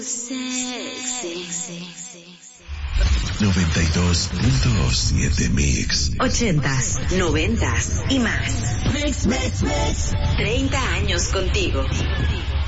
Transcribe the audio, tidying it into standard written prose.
Sexy. 92.7 Mix. 80s, 90s y más. Mix. 30 años contigo.